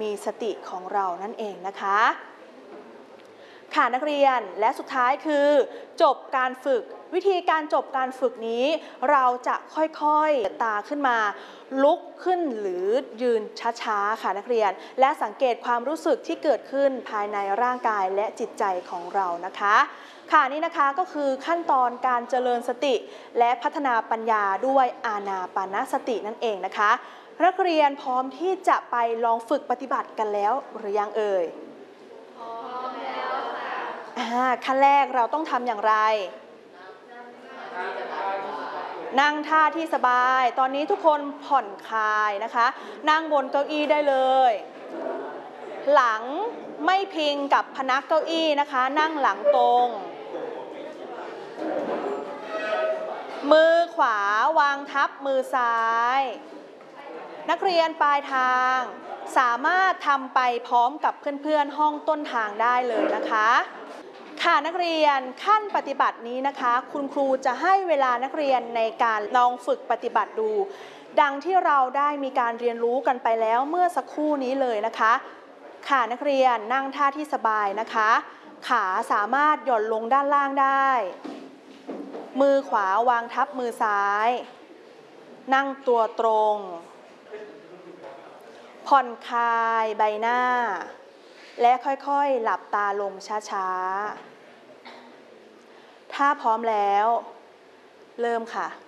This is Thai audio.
มีสติของเรานั่นเองนะคะค่ะนักเรียนและสุดท้ายคือจบการฝึกวิธีการจบการฝึกนี้เราจะค่อยๆตาขึ้นมาลุกขึ้นหรือยืนช้าๆค่ะนักเรียนและสังเกตความรู้สึกที่เกิดขึ้นภายในร่างกายและจิตใจของเรานะคะค่ะนี่นะคะก็คือขั้นตอนการเจริญสติและพัฒนาปัญญาด้วยอานาปานสตินั่นเองนะคะนักเรียนพร้อมที่จะไปลองฝึกปฏิบัติกันแล้วหรือยังเอ่ยพร้อมแล้วค่ะขั้นแรกเราต้องทำอย่างไรนั่งท่าที่สบายตอนนี้ทุกคนผ่อนคลายนะคะนั่งบนเก้าอี้ได้เลยหลังไม่พิงกับพนักเก้าอี้นะคะนั่งหลังตรงมือขวาวางทับมือซ้ายนักเรียนปลายทางสามารถทำไปพร้อมกับเพื่อนๆห้องต้นทางได้เลยนะคะค่ะนักเรียนขั้นปฏิบัตินี้นะคะคุณครูจะให้เวลานักเรียนในการลองฝึกปฏิบัติดูดังที่เราได้มีการเรียนรู้กันไปแล้วเมื่อสักครู่นี้เลยนะคะค่ะนักเรียนนั่งท่าที่สบายนะคะขาสามารถหย่อนลงด้านล่างได้มือขวาวางทับมือซ้ายนั่งตัวตรงผ่อนคลายใบหน้าและค่อยๆหลับตาลงช้าๆถ้าพร้อมแล้วเริ่มค่ะ